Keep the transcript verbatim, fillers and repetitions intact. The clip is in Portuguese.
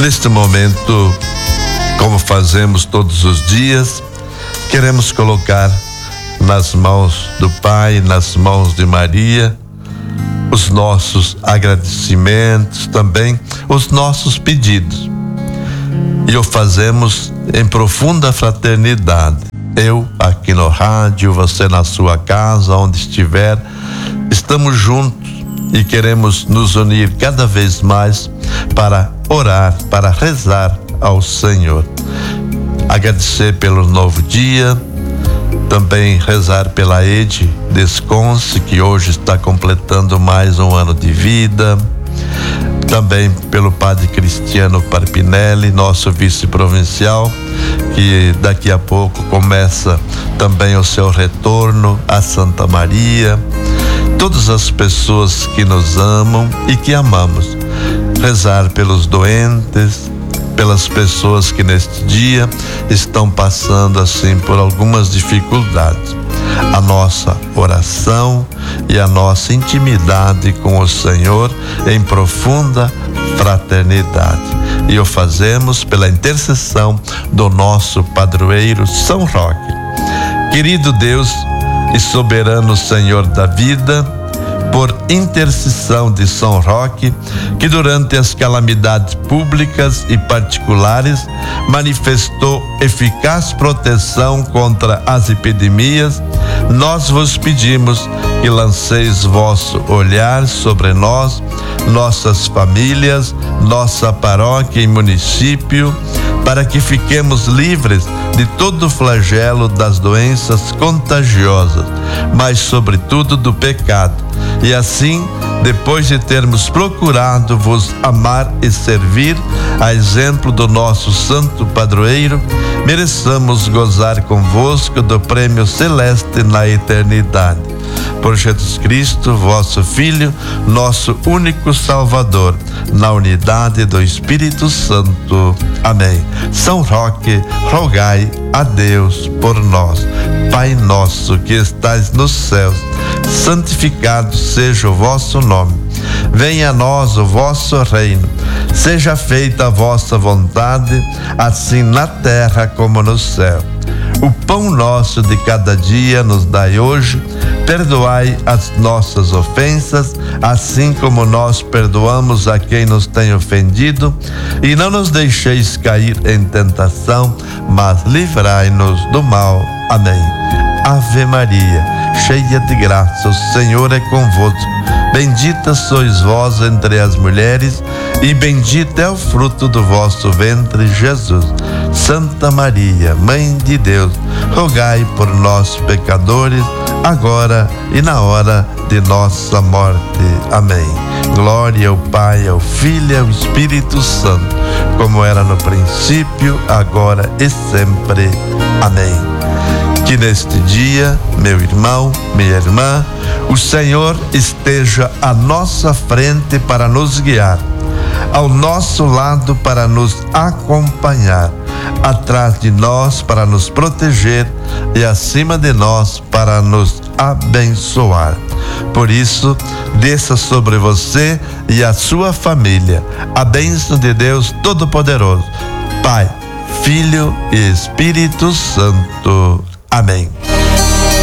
Neste momento, como fazemos todos os dias, queremos colocar nas mãos do Pai, nas mãos de Maria, os nossos agradecimentos, também os nossos pedidos. E o fazemos em profunda fraternidade. Eu aqui no rádio, você na sua casa, onde estiver, estamos juntos e queremos nos unir cada vez mais para orar, para rezar ao Senhor. Agradecer pelo novo dia, também rezar pela Ede Desconce, que hoje está completando mais um ano de vida. Também pelo Padre Cristiano Parpinelli, nosso vice-provincial, que daqui a pouco começa também o seu retorno a Santa Maria. Todas as pessoas que nos amam e que amamos. Rezar pelos doentes, pelas pessoas que neste dia estão passando assim por algumas dificuldades. A nossa oração e a nossa intimidade com o Senhor em profunda fraternidade. E o fazemos pela intercessão do nosso padroeiro São Roque. Querido Deus e soberano Senhor da vida, por intercessão de São Roque, que durante as calamidades públicas e particulares manifestou eficaz proteção contra as epidemias, nós vos pedimos que lanceis vosso olhar sobre nós, nossas famílias, nossa paróquia e município, para que fiquemos livres de todo o flagelo das doenças contagiosas, mas sobretudo do pecado. E assim, depois de termos procurado vos amar e servir, a exemplo do nosso santo padroeiro, mereçamos gozar convosco do prêmio celeste na eternidade. Por Jesus Cristo, vosso Filho, nosso único Salvador, na unidade do Espírito Santo. Amém. São Roque, rogai a Deus por nós. Pai nosso que estais nos céus, santificado seja o vosso nome. Venha a nós o vosso reino. Seja feita a vossa vontade, assim na terra como no céu. O pão nosso de cada dia nos dai hoje. Perdoai as nossas ofensas, assim como nós perdoamos a quem nos tem ofendido, e não nos deixeis cair em tentação, mas livrai-nos do mal. Amém. Ave Maria, cheia de graça, o Senhor é convosco. Bendita sois vós entre as mulheres, e bendito é o fruto do vosso ventre, Jesus. Santa Maria, Mãe de Deus, rogai por nós, pecadores, agora e na hora de nossa morte. Amém. Glória ao Pai, ao Filho e ao Espírito Santo, como era no princípio, agora e sempre. Amém. Que neste dia, meu irmão, minha irmã, o Senhor esteja à nossa frente para nos guiar, ao nosso lado para nos acompanhar, atrás de nós para nos proteger e acima de nós para nos abençoar. Por isso, desça sobre você e a sua família a bênção de Deus Todo-Poderoso, Pai, Filho e Espírito Santo. Amém.